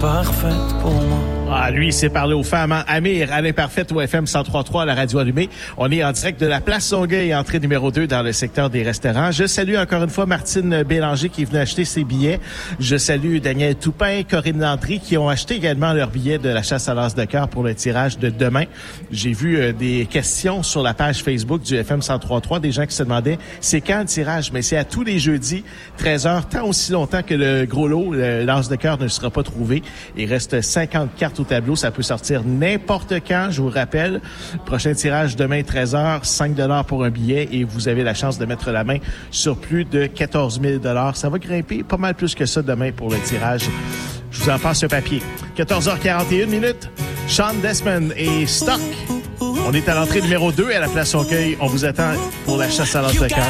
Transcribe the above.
Parfaite pour moi. Ah, lui, c'est parlé aux femmes. Hein? Amir, Alain Parfaite, au FM 103.3 à la radio allumée. On est en direct de la place Longueuil, entrée numéro 2 dans le secteur des restaurants. Je salue encore une fois Martine Bélanger qui est venue acheter ses billets. Je salue Daniel Toupin, Corinne Landry qui ont acheté également leurs billets de la chasse à l'as de cœur pour le tirage de demain. J'ai vu des questions sur la page Facebook du FM 103.3, des gens qui se demandaient c'est quand le tirage? Mais c'est à tous les jeudis, 13h, tant aussi longtemps que le gros lot, l'as de cœur ne sera pas trouvé. Il reste 50 cartes au tableau. Ça peut sortir n'importe quand, je vous rappelle. Prochain tirage demain, 13h, 5$ pour un billet et vous avez la chance de mettre la main sur plus de 14 000 $. Ça va grimper pas mal plus que ça demain pour le tirage. Je vous en passe un papier. 14h41 minutes. Sean Desmond et Stock. On est à l'entrée numéro 2 à la place Longueuil. On vous attend pour la chasse à l'as de cœur.